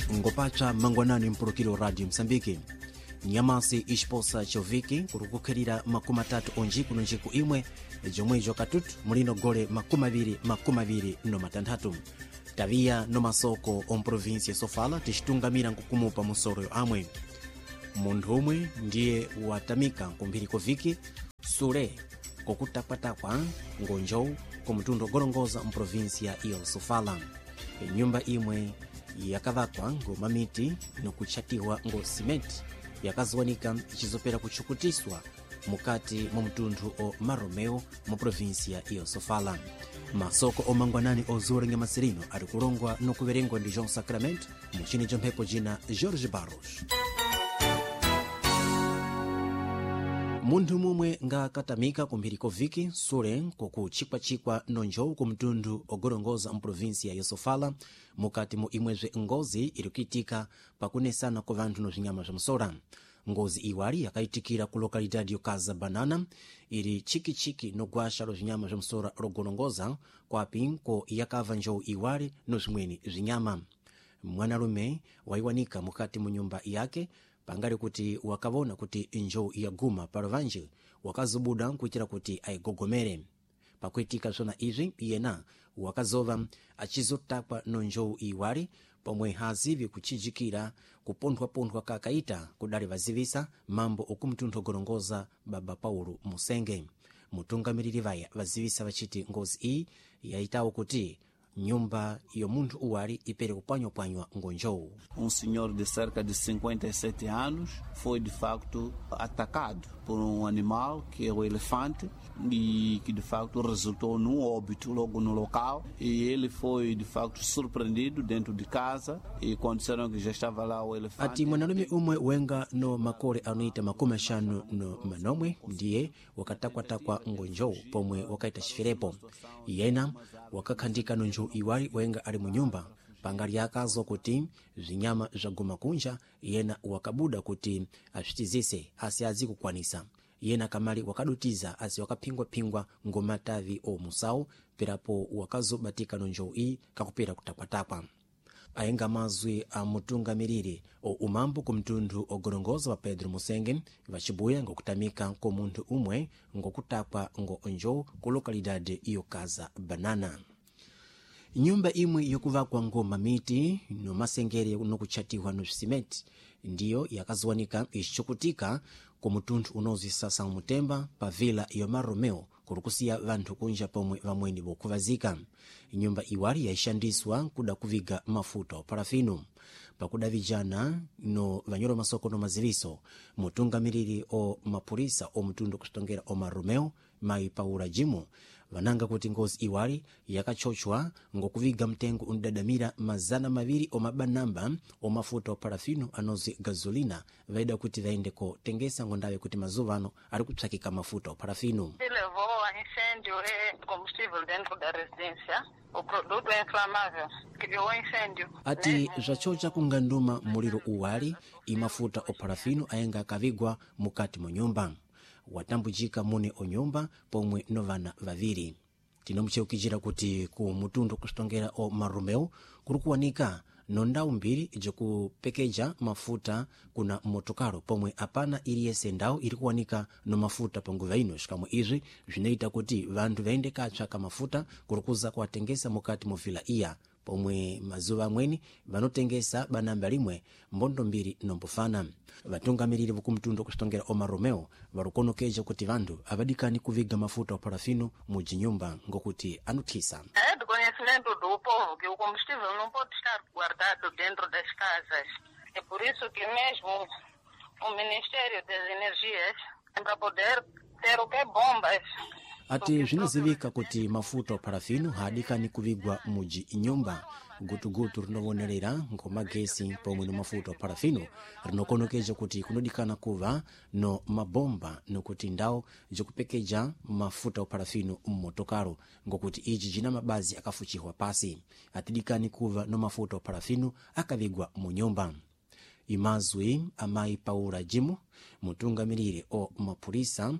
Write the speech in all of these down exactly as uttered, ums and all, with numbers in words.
ngopacha mangwanani mpulukiro radio Msambiki. Nyamasi ishiposa choviki kurukukherira makumi atatu onji kuno njiku imwe jomwejo katutu mulino gole makumi abiri makumi abiri no matanthatu. Tavia no masoko on provinsia Sofala ticitungamira nkukumupa musoroyo amwe. Munthu umwe ndiye watamika kumbiriko viki sule kokutapatakwa ngonjou kumutundo golongoza mprovinsia iyo Sofala. Nyumba imwe yakavakwa ngomamiti nokuchatiwa ngo simenti yakaziwanika ichizopera kuchukutiswa mukati mwa mtundu o Maromeo mu provinsia iyo Sofala. Masoko o mangwanani ozura nga masirino ari kulongwa no kuverengwa ndi João Sacramento muchini jomphepo jina Jorge Barros. Munthu mumwe nga katamika kumbiriko viki sule kokuchikwa-chikwa nonjou kumtundu ogolongoza mprovinsia ya Sofala mukati mu imwezwe ngozi ilikitika pakunesana kwa vanthu no zinyama za msora. Ngozi iwali yakaitikira ku lokalidade yo Casa Banana ili chiki-chiki no gwasha lo zinyama za msora logolongoza kwa pinko yakava njou iwali no zimweni zinyama. Mwanalume waiwanika mukati mu nyumba yake pangali kuti wakavona kuti njou yaguma palovanje wakazubuda nkuitira kuti aigogomere. Pakuitika zona izi yena wakazova achizotakwa no njou iwali pomwe hazivi kuchijikira kupondwa-pondwa kakaita kudali vazivisa mambo okumtunthu golongoza Baba Paulo Musenge. Mutungamiriri vaya vazivisa vachiti ngozi iyi yaitawo kuti nyumba yo munthu uwali ipere kupanywa-panywa ngonjou. Um senhor de cerca de cinquenta e sete anos foi de facto atacado por um animal que é o elefante e que de facto resultou num óbito logo no local, e ele foi de facto surpreendido dentro de casa e quando disseram que já estava lá o elefante. Ati mwanalume umwe wenga no makole anoita makumi ashanu no manomwe ndiye wakatakwa-takwa ngonjou pomwe wakaita chiferepo. Yena wakakhandika no njou iwali wenga ali mu nyumba pangali akazo kuti zinyama zaguma kunja. Yena wakabuda kuti ashitizise asi azikukwanisa. Yena kamali wakadutiza asi wakapingwa-pingwa ngomatavi o musau perapo wakazobatika no njou iyi kakupera kutakwa-takwa. Ayenga mazwi a mutungamiriri o umambo kumtundu ogolongoza wa Pedro Musenge vachibuya ngokutamika ko munthu umwe ngokutakwa ngo njou ku lokalidade iyo Casa Banana. Nyumba imwe yokuvakwa ngoma miti no masengere no kuchatiwa no simenti ndiyo yakaziwanika ichichukutika ku mutundu unozisasa mutemba pa vila yo Maromeo kurukusiya vanthu kunja pomwe vamweni bokuvazika. Nyumba iwali yaishandiswa kuda kuviga mafuta o parafino pakuda vijana no vanyolo masoko no maziviso. Mutungamiriri o mapurisa o mtundu kusitongera o Maromeo Mai Paula Jimo vananga kuti ngozi iwali yakachochwa ngokuviga mtengo undadamira mazana maviri o mabanamba o mafuta o parafino anozi gasolina vaida kuti vaende ko tengesa ngondawe kuti mazuvano ari kutsakika mafuta o parafino. Levou a incêndio e combustível dentro da residência. O produto é inflamável, criou incêndio. Ati zvachocha kunganduma muliro uwali imafuta o parafino ayenga akavigwa mukati mu nyumba. Watambujika mune o nyumba pomwe novana vaviri. Tinomucheukijira kuti ku mutundu kusitongera o Maromeo kurukuwanika nondau mbiri jokupekeja mafuta kuna motokaro pomwe apana iliyese ndau iri kuwanika no mafuta panguva ino. Shikamwe izi zvineita kuti vanthu vaende katsvaka mafuta kurukuza kuwatengesa mukati mu vila iya pomwe mazuva amweni vanotengesa banamba limwe mbondo mbiri nombofana. Vatungamiriri vokumtundu kusitongera o Maromeo varukonokeja kuti vanthu avadikani kuviga mafuta o parafino mu jinyumba ngokuti anuthisa. É do conhecimento do povo que o combustível não pode estar guardado dentro das casas. É por isso que mesmo o Ministério das Energias tem para poder ter o que bombas. Ati zvinazivika kuti mafuta o parafino haadikani kuvigwa muji inyumba. Gutu-gutu rinovonerera ngomagesi pomwe no mafuta o parafino rinokonokeja kuti kunodikana kuva no mabomba nokuti ndau jokupekeja mafuta o parafino mmotokaro ngokuti iji jina mabazi akafuchihwa pasi. Atidikani kuva no mafuta o parafino akavigwa mu nyumba. Imazwi a Mai Paula Jimo mutungamiriri o mapurisa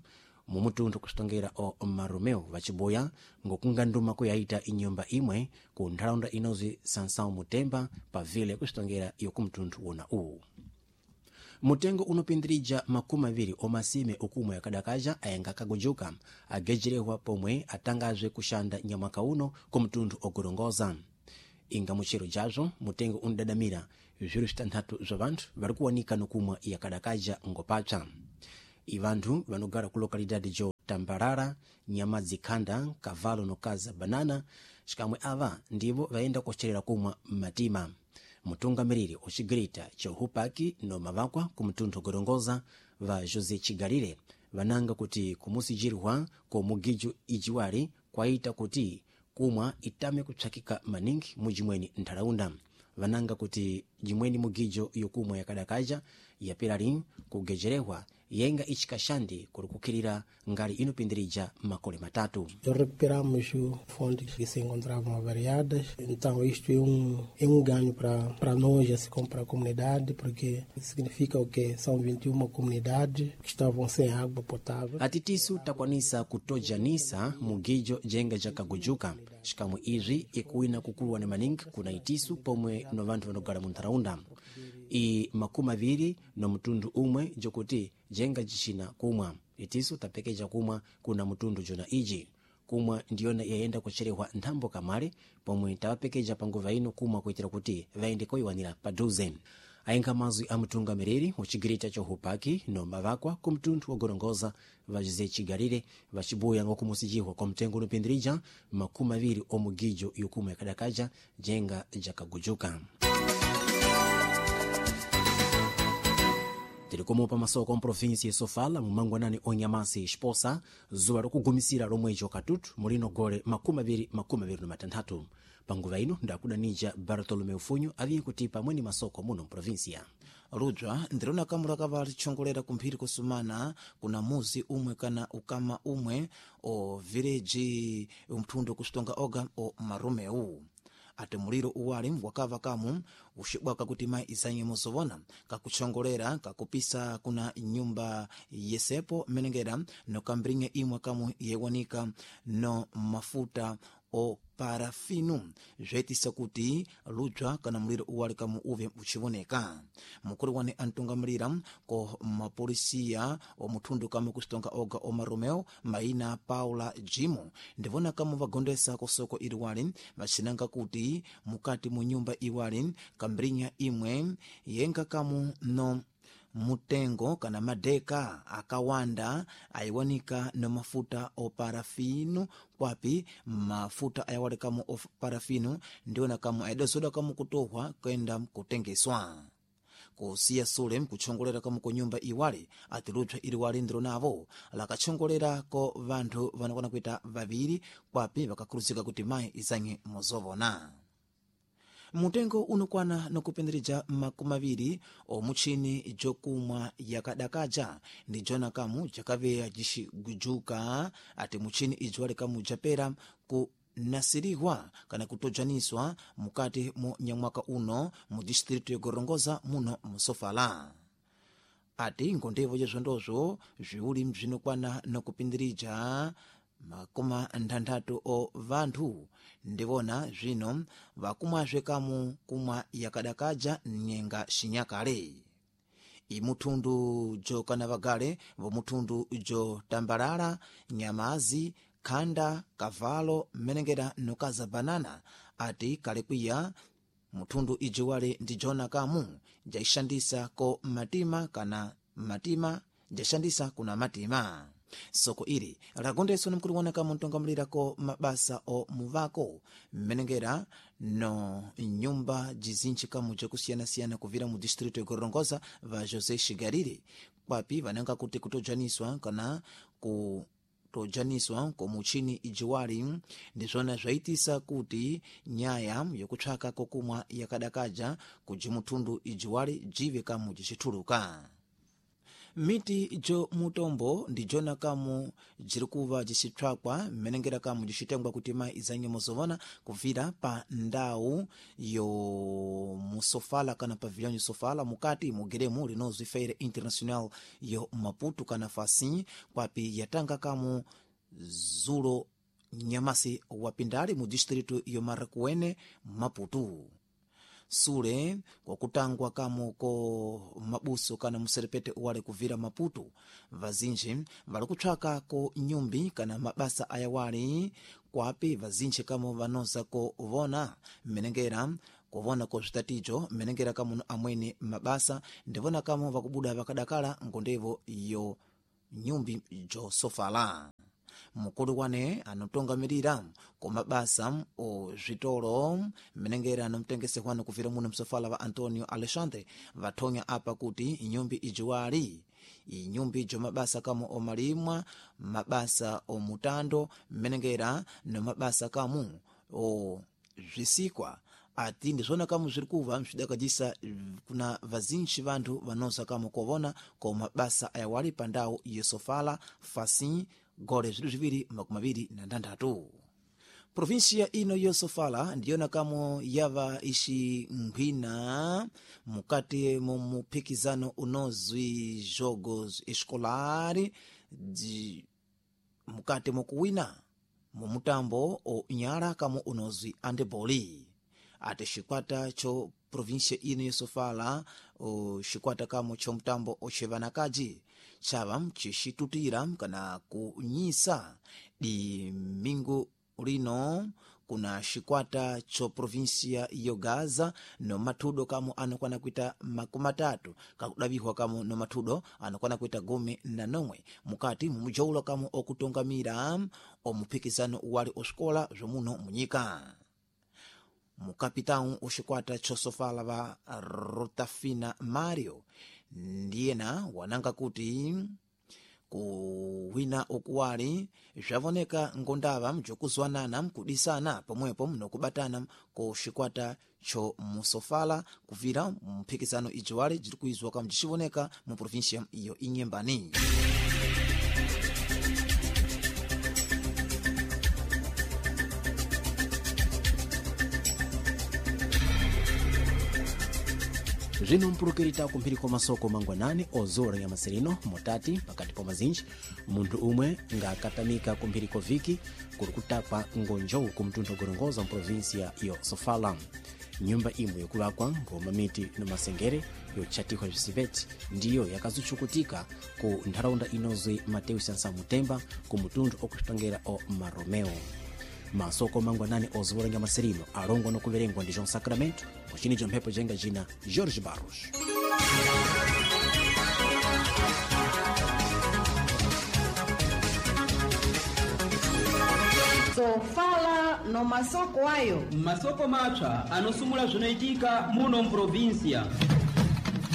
mumutundu kusitongera o maromeo vaciboya ngokunganduma kuyaita inyumba imwe ku ntharaunda inozi Sansão Mutemba pavile kusitongera yokumtundu wona uwu. Mutengo unopindirija makumi aviri omasime okumwe yakadakaja ayenga kagujuka agejerehwa pomwe atangazwe kushanda nyamwaka uno kumtundu ogorongoza. Inga muchiro jazo mutengo unadadamira zviru zitanthatu za vanthu vari kuwanika nokumwa yakadakaja ngopatsa. Ivanthu vanogara ku lokalidade jo Tambarara, Nyamadzikhanda, Kavalo nokaza Banana, xikamwe ava ndivo vaenda kucherera kumwa matima. Mutungamiriri ocigirita chohupaki no mavakwa kumtundu gorongoza va José Chigarire vananga kuti kumusijirwa ko mugiju ijiwari kwaita kuti kumwa itame kutsakika maningi mujimweni ntharaunda. Vananga kuti jimweni mugijo yokumwa yakadakaja yapirari kugejerehwa yenga ichikashandi kuri kukirira ngali inopindirija makole matatu. Recuperamos fontes que se encontravam avariadas, então isto é um, é um ganho para, para nós, assim como para a comunidade, porque significa o que são vinte e uma comunidades que estavam sem água potável. Atitisu takwanisa kutojanisa mugijo jenga jakagujuka, xikamwe izi ikuina kukulwa na maningi kuna itisu pomwe no vantu vanogara muntharaunda. I makumi aviri no mutundu umwe jokuti jenga jishina kumwa itisu tapekeja kumwa kuna mutundu jona iji kumwa ndiyona yayenda kucherehwa nthambo kamale pomwe tawapekeja panguva ino kumwa kuitira kuti vaende koiwanira pa dozen. Ayenga mazwi a mutungamiriri uchigirita chohupaki no mavakwa kumtundu wogorongoza va José Chigarire vacibuya ngokumusijihwa kwa mtengo unopindirija makumi aviri omugijo yokumwa yakadakaja jenga jakagujuka. Tirikomopa masoko mprovinsi Sofala mumangwanani onyamasi exposa zuwa rokugumisira romwejo katutu mulino gole makumi aviri makumi aviri na matanthatu. Panguva ino ndakudanija Bartolomeu Funyo aviye kutipa mweni masoko muno mprovinsia. Rudwa ndirona kamura kavari chongolera kumphiri kusumana kuna muzi umwe kana ukama umwe o village umtundu kusitonga oga o Maromeu. Ate muliro uwali wakava kamu ushibwaka kuti mai izanye muzovona kakuchongolera kakupisa kuna nyumba yesepo menengera no kambringe imwe kamu yewanika no mafuta o parafinu zvetisa kuti ludzwa kana muliro uwali kamu uve uchivoneka. Mukuru wane antungamirira ko mapolisia o mutundu kamu kusitonga oga o Maromeu maina Paula Jimo ndivona kamu vagondesa kusoko iliwali vachinanga kuti mukati mu nyumba iwali kambrinya imwe yenga kamu no mutengo kana madeka akawanda aiwanika no mafuta o parafinu kwapi mafuta ayawale kamu o parafinu ndiona kamu aidazoda kamu kutohwa kwenda kutengeswa. Kusiya sule mkuchongolera kamu ko nyumba iwali atiludzwa iliwali ndiro navo lakachongolera ko vanthu vanakona kuita vaviri kwapi vakakhuluzika kuti mai izanye muzovona. Mutengo unokwana nokupindirija makumi aviri omuchini jokumwa yakadakaja ndi jona kamu jakaveya jishigujuka ati muchini ijuwale kamu japera ku nasirihwa kana kutojaniswa mukati mu nyamwaka uno mu district yogorongoza muno musofala. Ati ngondevo jezondozo zviuli mzinokwana nokupindirija makoma nthanthatu o vanthu ndivona zvino vakumwazve kamu kumwa yakadakaja nyenga xinyakale. Imutundu jo kana vagale vomutundu jo Tambarara, Nyamazi, Khanda, Kavalo, menengera nokaza Banana ati kale kwiya mutundu ijiwale ndi jona kamu jaishandisa ko matima kana matima jaishandisa kuna matima. Soko iri lagondeso mkulu wanaka muntongamulira ko mabasa o muvako menengera no nyumba jizinchi kamu jokusiyana siyana kuvira mu district yogorongoza va José Chigarire kwapi vananga kuti kutojaniswa kana ku tojaniswa ko muchini ijiwali ndizona zvaitisa kuti nyaya yokutsvaka kokumwa yakadakaja kujimutundu ijiwali jive kamu jichituluka. miti jo mutombo ndi jona kamu jiri kuva jicitsvakwa mmenengera kamu jicitengwa kuti mayi izanyemo zovona kuvira pa ndawu yo musofala kana pavilhão yo sofala mukati mugeremu linozwi feira internacional yo maputo kana fasi kwapi yatanga kamu zulo nyamasi wapindali mu distrito yo Maracuene Maputo. Sule kwakutangwa kamo ko mabuso kana muserepete wale kuvira Maputo vazinji vali kutsvaka ko nyumbi kana mabasa ayawali kwapi vazinji kamo vanoza ko vona mmenengera kuvona ko zvitatijo mmenengera kamo amwene mabasa ndivona kamo vakubuda vakadakala ngondevo yo nyumbi jo sofala. Mukulu wane anotongamirira ko mabasa o zvitolo mmenengera anomtengeserwano kuvira muno msofala va Antonio Alexandre vathonya apa kuti inyumbi ijiwali inyumbi jo mabasa kamo omalimwa mabasa o mutando mmenengera no mabasa kamo o zvisikwa ati ndizvona kamo zviri kuva mzvidakajisa kuna vazinji vantu vanoza kamo kovona ko mabasa ayawali pandawu yesofala fasi gole zvitu zviviri makumi maviri na ndandatu. Provinsia ino yosofala ndiyona kamo yava ishi mphina mukati mu mupikizano unozwi jogos escolari mukati mukuwina mu mutambo o nyala kamo unozwi andeboli. Ate xikwata cho provinsia ino yosofala o xikwata kamo cho mutambo o chevanakaji chava mchixitutira kana kunyisa di mingu lino kuna xikwata cho provinsia yo Gaza no mathudo kamo anokwana kuita makumatatu kakudavihwa kamo no mathudo anokwana kuita gome na nomwe mukati mumujaulo kamo okutongamira omuphikizano wali osikola zomuno munyika. Mukapitão oxikwata chosofala va Rotafina Mario ndiyena wananga kuti kuwina okuwali zvavoneka ngondava mjokuzwanana mkudisana pomwepo mnokubatana ko xikwata cho musofala kuvira mphikizano ijiwali jiri kuizwa kama jixivoneka mu provinsia iyo Inhambane. Zvino mpulukirita kumphiri kwa masoko mangwanani ozora ya maserino motati pakati pa mazinji munthu umwe nga akatamika kumphiri kwa viki kuri kutakwa ngonjowu kumtundu gorongoza mprovinsia yo Sofala. Nyumba imwe yokulakwa ngoma miti no masengere yotchatihwa zvisiveti ndiyo yakazuchukutika ku ntharaunda inozwi Mateus Sansa Mutemba ku mutundu okutongera o Maromeo. Masoko mangwanani ozora ya maserino alongwa no kuverengwa ndi João Sacramento pochini jomphepo jenga jina Jorge Barros. Sofala no masoko ayo masoko mapsa anosumula zvonoitika muno mprovinsia.